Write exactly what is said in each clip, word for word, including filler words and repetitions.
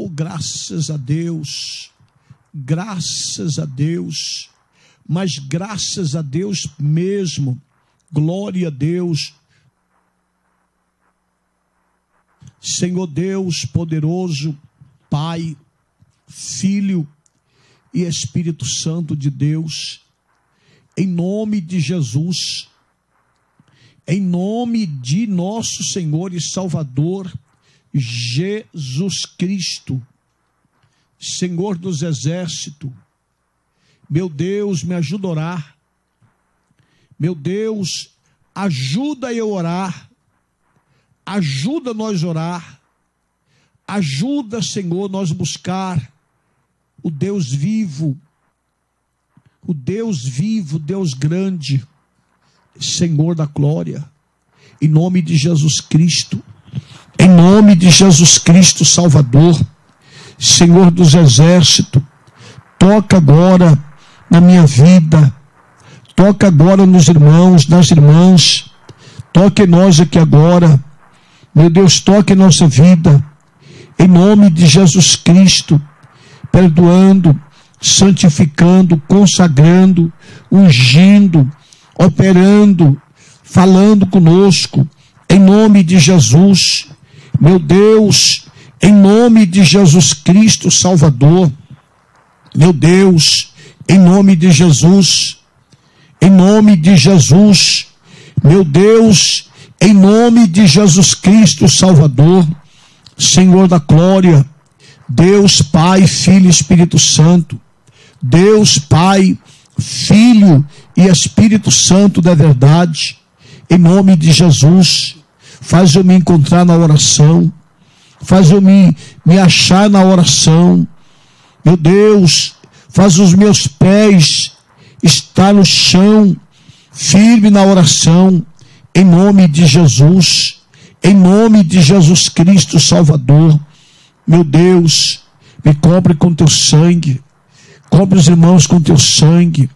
Oh, graças a Deus, graças a Deus, mas graças a Deus mesmo, glória a Deus. Senhor Deus poderoso, Pai, Filho e Espírito Santo de Deus, em nome de Jesus, em nome de nosso Senhor e Salvador, Jesus Cristo, Senhor dos Exércitos, meu Deus, me ajuda a orar, meu Deus, ajuda eu a orar, ajuda nós a orar, ajuda, Senhor, nós buscar o Deus vivo, o Deus vivo, Deus grande, Senhor da glória, em nome de Jesus Cristo, em nome de Jesus Cristo Salvador, Senhor dos Exércitos, toca agora na minha vida, toca agora nos irmãos, nas irmãs, toque em nós aqui agora, meu Deus, toque em nossa vida, em nome de Jesus Cristo, perdoando, santificando, consagrando, ungindo, operando, falando conosco, em nome de Jesus, meu Deus, em nome de Jesus Cristo Salvador, meu Deus, em nome de Jesus, em nome de Jesus, meu Deus, em nome de Jesus Cristo Salvador, Senhor da glória, Deus Pai, Filho e Espírito Santo, Deus Pai, Filho e Espírito Santo da verdade, em nome de Jesus, faz eu me encontrar na oração, faz eu me, me achar na oração, meu Deus, faz os meus pés estar no chão, firme na oração, em nome de Jesus, em nome de Jesus Cristo Salvador, meu Deus, me cobre com teu sangue, cobre os irmãos com teu sangue,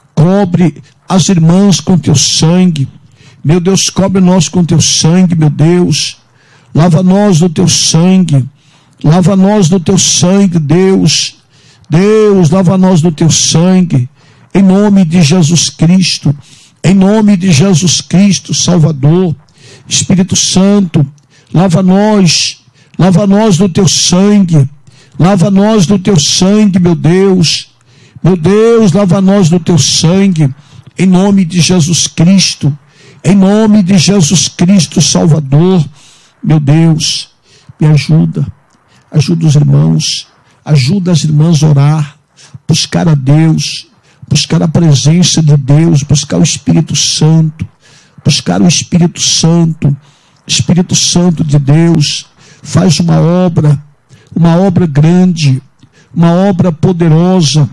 cobre as irmãs com teu sangue, meu Deus, cobre nós com teu sangue, meu Deus, lava nós no teu sangue, lava nós no teu sangue, Deus, Deus, lava nós no teu sangue, em nome de Jesus Cristo, em nome de Jesus Cristo, Salvador, Espírito Santo, lava nós, lava nós no teu sangue, lava nós no teu sangue, meu Deus, meu Deus, lava nós no teu sangue, em nome de Jesus Cristo, em nome de Jesus Cristo, Salvador, meu Deus, me ajuda, ajuda os irmãos, ajuda as irmãs a orar, buscar a Deus, buscar a presença de Deus, buscar o Espírito Santo, buscar o Espírito Santo, Espírito Santo de Deus, faz uma obra, uma obra grande, uma obra poderosa,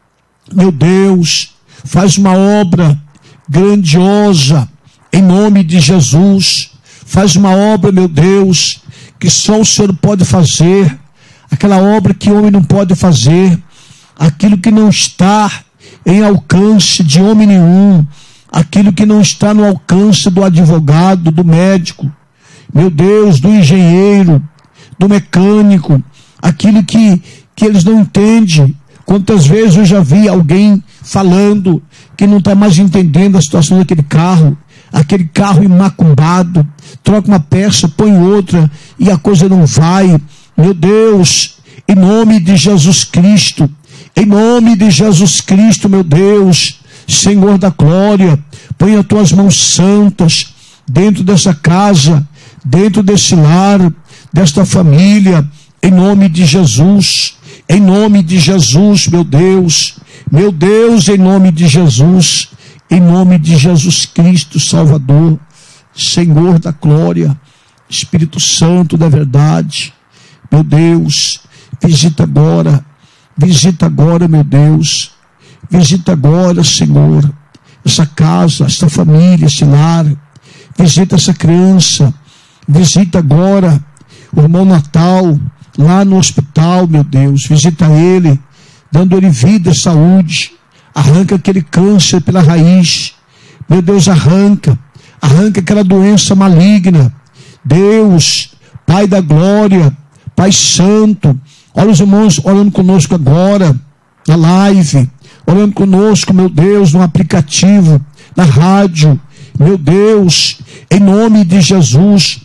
meu Deus, faz uma obra grandiosa, em nome de Jesus, faz uma obra, meu Deus, que só o Senhor pode fazer, aquela obra que o homem não pode fazer, aquilo que não está em alcance de homem nenhum, aquilo que não está no alcance do advogado, do médico, meu Deus, do engenheiro, do mecânico, aquilo que, que eles não entendem. Quantas vezes eu já vi alguém falando que não está mais entendendo a situação daquele carro, aquele carro imacumbado, troca uma peça, põe outra e a coisa não vai. Meu Deus, em nome de Jesus Cristo, em nome de Jesus Cristo, meu Deus, Senhor da glória, põe as tuas mãos santas dentro dessa casa, dentro desse lar, desta família, em nome de Jesus, em nome de Jesus, meu Deus, meu Deus, em nome de Jesus, em nome de Jesus Cristo, Salvador, Senhor da glória, Espírito Santo da verdade, meu Deus, visita agora, visita agora, meu Deus, visita agora, Senhor, essa casa, essa família, esse lar, visita essa criança, visita agora o irmão Natal, lá no hospital, meu Deus, visita ele, dando ele vida e saúde, arranca aquele câncer pela raiz, meu Deus, arranca, arranca aquela doença maligna, Deus, Pai da glória, Pai santo, Olha os irmãos orando conosco agora, na live, orando conosco, meu Deus, no aplicativo, na rádio, meu Deus, em nome de Jesus,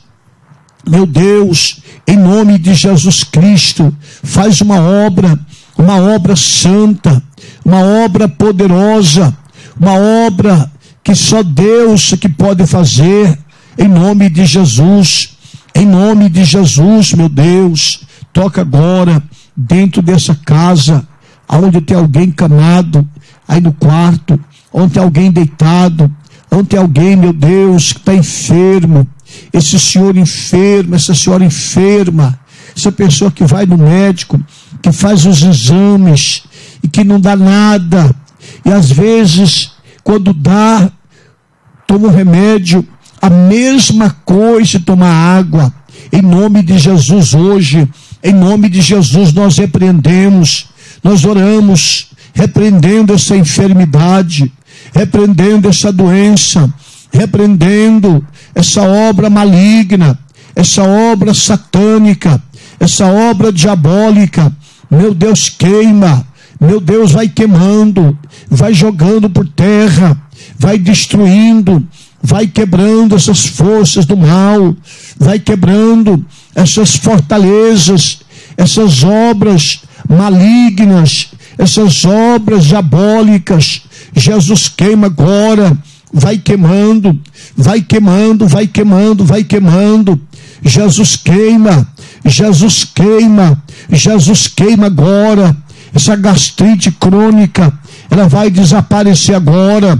meu Deus, em nome de Jesus Cristo, faz uma obra, uma obra santa, uma obra poderosa, uma obra que só Deus que pode fazer, em nome de Jesus, em nome de Jesus, meu Deus, toca agora dentro dessa casa, onde tem alguém camado, aí no quarto, onde tem alguém deitado, onde tem alguém, meu Deus, que está enfermo, esse senhor enfermo, essa senhora enferma, essa pessoa que vai no médico, que faz os exames e que não dá nada, e às vezes, quando dá, toma um remédio, a mesma coisa tomar água. Em nome de Jesus hoje, em nome de Jesus nós repreendemos, nós oramos, repreendendo essa enfermidade, repreendendo essa doença, repreendendo essa obra maligna, essa obra satânica, essa obra diabólica. Meu Deus, queima, meu Deus, vai queimando, vai jogando por terra, vai destruindo, vai quebrando essas forças do mal, vai quebrando essas fortalezas, essas obras malignas, essas obras diabólicas. Jesus queima agora, vai queimando, vai queimando, vai queimando, vai queimando. Jesus queima, Jesus queima, Jesus queima agora. Essa gastrite crônica, ela vai desaparecer agora.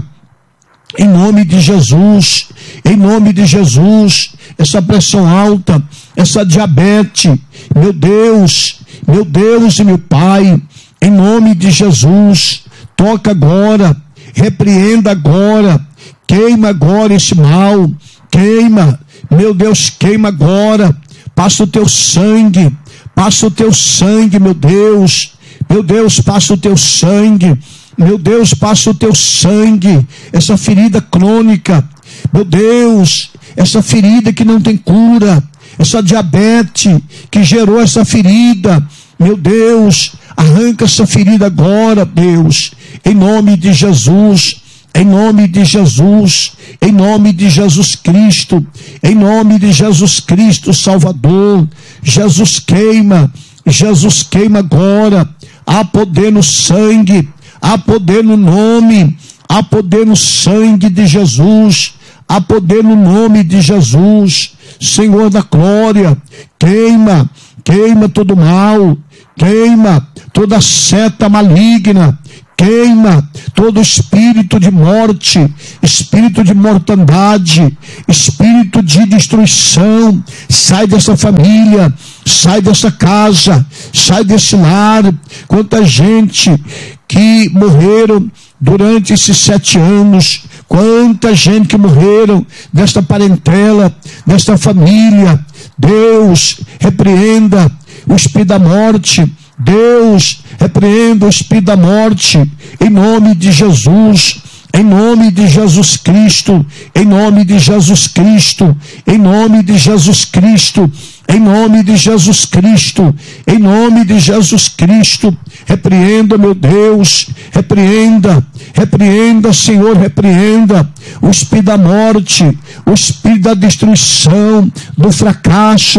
Em nome de Jesus, em nome de Jesus, essa pressão alta, essa diabetes, meu Deus, meu Deus e meu Pai, em nome de Jesus, toca agora, repreenda agora, queima agora esse mal, queima, meu Deus, queima agora, passa o teu sangue, passa o teu sangue, meu Deus, meu Deus, passa o teu sangue, meu Deus, passa o teu sangue, essa ferida crônica, meu Deus, essa ferida que não tem cura, essa diabetes que gerou essa ferida, meu Deus, arranca essa ferida agora, Deus, em nome de Jesus, em nome de Jesus, em nome de Jesus Cristo, em nome de Jesus Cristo, Salvador. Jesus queima, Jesus queima agora, há poder no sangue, há poder no nome, há poder no sangue de Jesus, há poder no nome de Jesus, Senhor da glória, queima, queima todo mal, queima toda seta maligna, queima todo espírito de morte, espírito de mortandade, espírito de destruição, sai dessa família, sai dessa casa, sai desse lar. Quanta gente que morreram durante esses sete anos, quanta gente que morreram desta parentela, desta família. Deus, repreenda o espírito da morte, Deus, repreenda o espírito da morte, em nome de Jesus, em nome de Jesus Cristo, em nome de Jesus Cristo, em nome de Jesus Cristo, em nome de Jesus Cristo, em nome de Jesus Cristo, repreenda, meu Deus, repreenda, repreenda, Senhor, repreenda o espírito da morte, o espírito da destruição, do fracasso.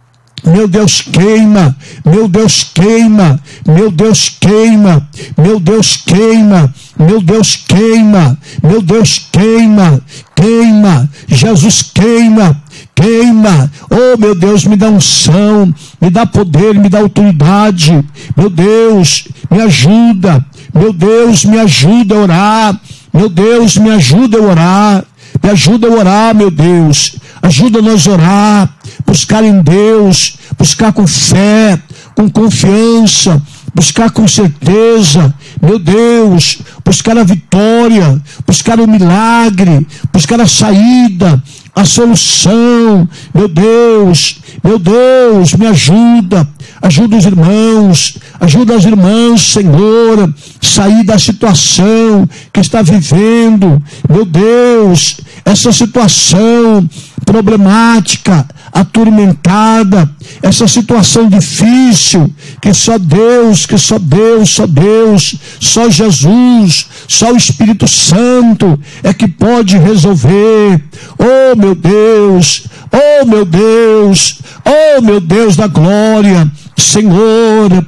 Meu Deus, queima, meu Deus, queima, meu Deus, queima, meu Deus, queima, meu Deus, queima, meu Deus, queima, queima, Jesus queima, queima, oh meu Deus, me dá unção, me dá poder, me dá autoridade, meu Deus, me ajuda, meu Deus, me ajuda a orar, meu Deus, me ajuda a orar, me ajuda a orar, meu Deus, ajuda nós a orar, buscar em Deus, buscar com fé, com confiança, buscar com certeza, meu Deus, buscar a vitória, buscar o milagre, buscar a saída, a solução, meu Deus, meu Deus, me ajuda, ajuda os irmãos, ajuda as irmãs, Senhor, sair da situação que está vivendo, meu Deus, essa situação problemática, atormentada, essa situação difícil que só Deus, que só Deus, só Deus, só Jesus, só o Espírito Santo é que pode resolver. Oh meu Deus, oh meu Deus, oh meu Deus da glória, Senhor,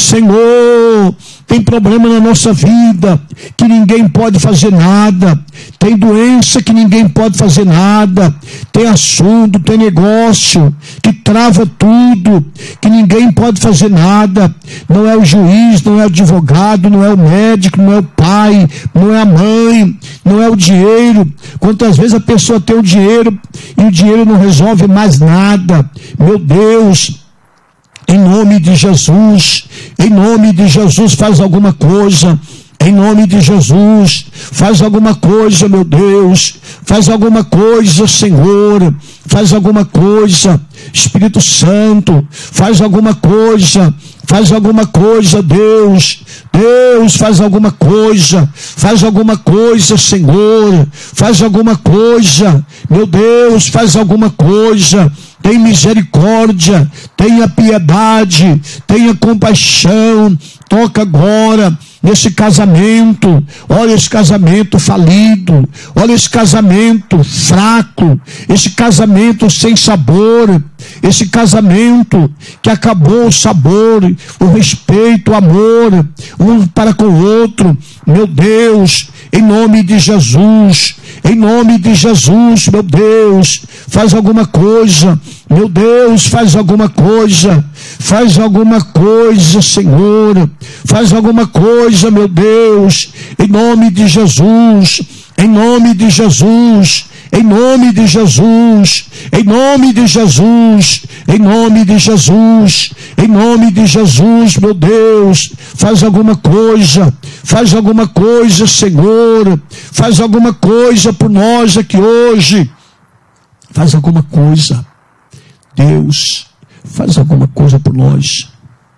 Senhor, tem problema na nossa vida que ninguém pode fazer nada, tem doença que ninguém pode fazer nada, tem assunto, tem negócio que trava tudo, que ninguém pode fazer nada. Não é o juiz, não é o advogado, não é o médico, não é o pai, não é a mãe, não é o dinheiro. Quantas vezes a pessoa tem o dinheiro e o dinheiro não resolve mais nada. Meu Deus, em nome de Jesus, em nome de Jesus, faz alguma coisa. Em nome de Jesus, faz alguma coisa, meu Deus, faz alguma coisa, Senhor, faz alguma coisa, Espírito Santo, faz alguma coisa, faz alguma coisa, Deus, Deus, faz alguma coisa, faz alguma coisa, Senhor, faz alguma coisa, meu Deus, faz alguma coisa. Tem misericórdia, tenha piedade, tenha compaixão, toca agora nesse casamento. Olha esse casamento falido, olha esse casamento fraco, esse casamento sem sabor, esse casamento que acabou o sabor, o respeito, o amor, um para com o outro. Meu Deus, em nome de Jesus, em nome de Jesus, meu Deus, faz alguma coisa, meu Deus, faz alguma coisa, faz alguma coisa, Senhor, faz alguma coisa, meu Deus, em nome de Jesus, em nome de Jesus, em nome de Jesus, em nome de Jesus, em nome de Jesus, em nome de Jesus, meu Deus, faz alguma coisa, faz alguma coisa, Senhor, faz alguma coisa por nós aqui hoje, faz alguma coisa, Deus, faz alguma coisa por nós,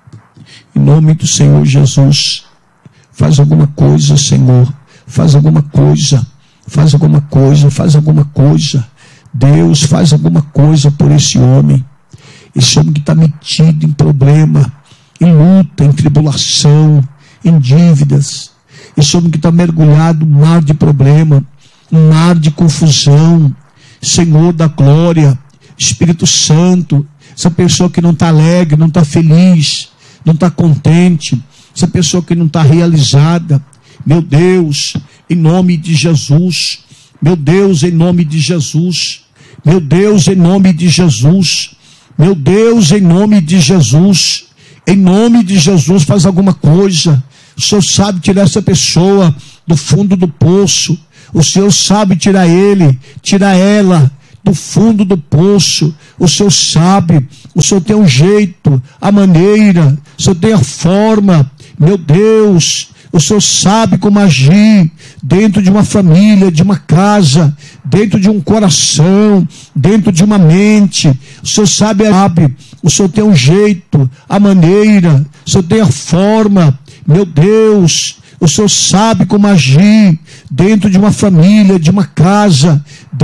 em nome do Senhor Jesus, faz alguma coisa, Senhor, faz alguma coisa, faz alguma coisa, faz alguma coisa, Deus, faz alguma coisa por esse homem, esse homem que está metido em problema, em luta, em tribulação, em dívidas, esse homem que está mergulhado num mar de problema, um mar de confusão, Senhor da glória, Espírito Santo, essa pessoa que não está alegre, não está feliz, não está contente, essa pessoa que não está realizada, meu Deus, em nome de Jesus, meu Deus, em nome de Jesus, meu Deus, em nome de Jesus, meu Deus, em nome de Jesus, em nome de Jesus, faz alguma coisa. O Senhor sabe tirar essa pessoa do fundo do poço, o Senhor sabe tirar ele, tirar ela do fundo do poço, o Senhor sabe, o Senhor tem um jeito, a maneira, o Senhor tem a forma, meu Deus, o Senhor sabe como agir dentro de uma família, de uma casa, dentro de um coração, dentro de uma mente. O Senhor sabe, sabe, o Senhor tem um jeito, a maneira, o Senhor tem a forma, meu Deus, o Senhor sabe como agir dentro de uma família, de uma casa,